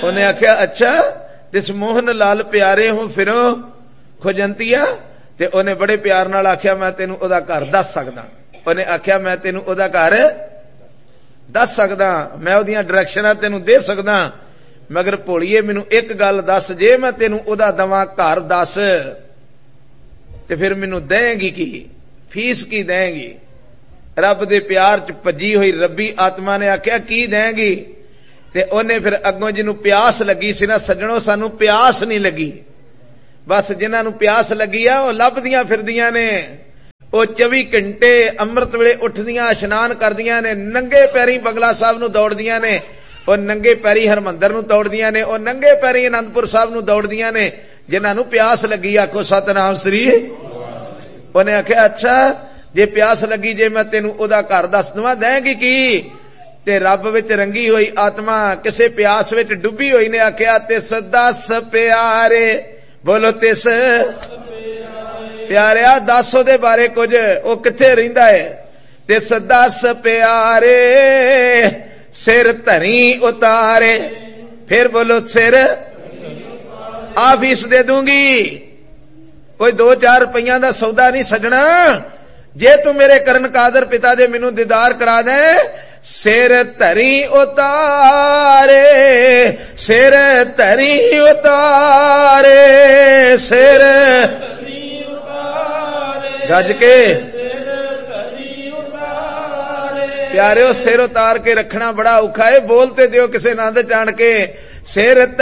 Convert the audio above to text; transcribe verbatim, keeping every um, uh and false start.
उन्हें आख्या अच्छा तिस मोहन लाल प्यारे हो फिरो खुजंतिया ते उन्हें बड़े प्यार नाल आख्या मैं तेनू ओदा घर दस सकदा। उन्हें आख्या मैं तेनू ओदा घर दस सकदा, मैं ओदियां डायरैक्शनां तेनू दे सकदा, मगर भोलिए मैनू एक गल दस, जे मैं तेनू ओदा दवां घर दस ते फिर मैनू देंगी की, फीस की देंगी? रब दे प्यार च भजी हुई रब्बी आत्मा ने आख्या की देंगी? ते ओने फिर अगों जिन्हों प्यास लगी सी ना सज्जणों, सानू प्यास नहीं लगी, बस जिन्हां नू प्यास लगी आ ओह लभदियां फिरदियां ने, ਉਹ चौबी घंटे ਅੰਮ੍ਰਿਤ ਵੇਲੇ ਉੱਠਦੀਆਂ ਇਸ਼ਨਾਨ ਕਰਦੀਆਂ ਨੇ, ਨੰਗੇ ਪੈਰੀ ਬੰਗਲਾ ਸਾਹਿਬ ਨੂੰ ਦੌੜਦੀਆਂ ਨੇ, ਉਹ ਨੰਗੇ ਪੈਰੀ ਹਰਮੰਦਰ ਨੂੰ ਦੌੜਦੀਆਂ ਨੇ, ਉਹ ਨੰਗੇ ਪੈਰੀ ਅਨੰਦਪੁਰ ਸਾਹਿਬ ਨੂੰ ਦੌੜਦੀਆਂ ਨੇ, ਜਿਨ੍ਹਾਂ ਨੂੰ ਪਿਆਸ ਲੱਗੀ। ਆਖੋ ਸਤਨਾਮ ਸ੍ਰੀ। ਉਹਨੇ ਆਖਿਆ ਅੱਛਾ ਜੇ ਪਿਆਸ ਲੱਗੀ, ਜੇ ਮੈਂ ਤੈਨੂੰ ਉਹਦਾ ਘਰ ਦੱਸ ਦਵਾਂ ਦੇਂਗੀ ਕੀ? ਤੇ ਰੱਬ ਵਿੱਚ ਰੰਗੀ ਹੋਈ ਆਤਮਾ ਕਿਸੇ ਪਿਆਸ ਵਿੱਚ ਡੁੱਬੀ ਹੋਈ ਨੇ ਆਖਿਆ ਤਿਸ ਦਸ ਪਿਆਰੇ, ਬੋਲੋ ਤਿਸ प्यारिया दस ओदे बारे कुछ, ओ किथे रहिंदा है? तिस दस प्यारे सिर धरी उतारे, फिर बोलो सिर आ फीस दे दूंगी, कोई दो चार रुपया दा सौदा नहीं सजना, जे तू मेरे करन कादर पिता दे मैनू दीदार करा दे, सिर धरी उतारे, सिर धरी उतारे, सिर गज के प्यारे सिर उतार के रखना बड़ा औखा है, बोलते दियो किसे नंद चाण के, सिर